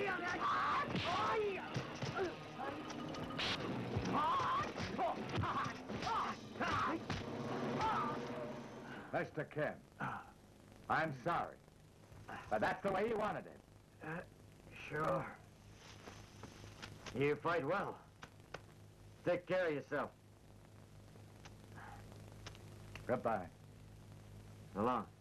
Mr. Kim, I'm sorry, but that's the way you wanted it. Sure. You fight well. Take care of yourself. Goodbye. So long.